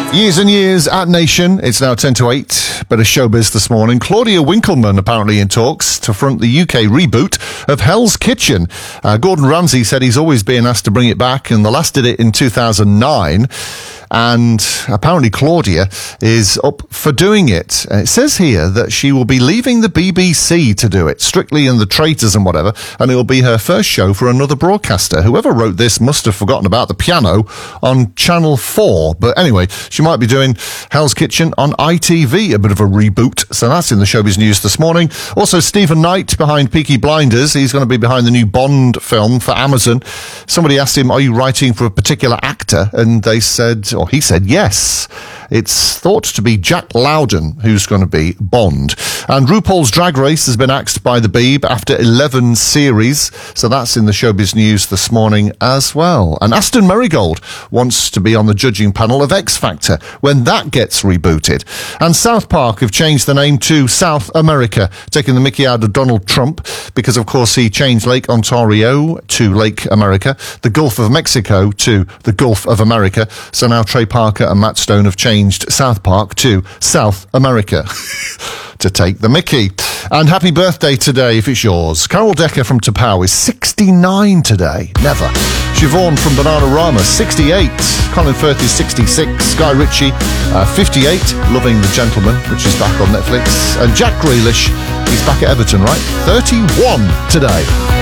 Years and years at Nation. It's now 10 to 8. Bit of showbiz this morning. Claudia Winkleman apparently in talks to front the UK reboot of Hell's Kitchen. Gordon Ramsay said he's always been asked to bring it back, and the last did it in 2009. And apparently Claudia is up for doing it. It says here that she will be leaving the BBC to do it, Strictly and the Traitors and whatever, and it will be her first show for another broadcaster. Whoever wrote this must have forgotten about the piano on Channel 4. But anyway, she might be doing Hell's Kitchen on ITV, a bit of a reboot. So that's in the showbiz news this morning. Also, Stephen Knight behind Peaky Blinders. He's going to be behind the new Bond film for Amazon. Somebody asked him, are you writing for a particular actor? And they said, or he said, yes. It's thought to be Jack Lowden who's going to be Bond. And RuPaul's Drag Race has been axed by the Beeb after 11 series. So that's in the showbiz news this morning as well. And Aston Marigold wants to be on the judging panel of X Factor when that gets rebooted. And South Park have changed the name to South America, taking the mickey out of Donald Trump because, of course, he changed Lake Ontario to Lake America, the Gulf of Mexico to the Gulf of America. So now Trey Parker and Matt Stone have changed South Park to South America to take the mickey. And happy birthday today if it's yours. Carol Decker from Tapau is 69 today. Never. Siobhan from Bananarama, 68. Colin Firth is 66. Guy Ritchie, 58. Loving the Gentleman, which is back on Netflix. And Jack Grealish, he's back at Everton, right? 31 today.